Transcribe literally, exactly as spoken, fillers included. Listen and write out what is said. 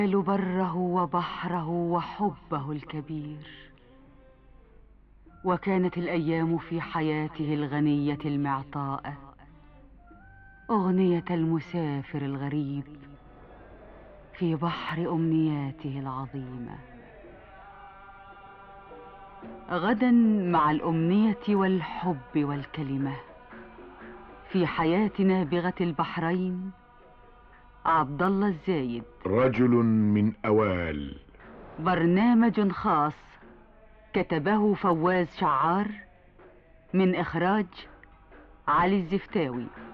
بره وبحره وحبه الكبير. وكانت الأيام في حياته الغنية المعطاءة أغنية المسافر الغريب في بحر أمنياته العظيمة. غدا مع الأمنية والحب والكلمة في حياة نابغة البحرين عبد الله الزايد. رجل من أوال. برنامج خاص كتبه فواز شعار من إخراج علي الزفتاوي.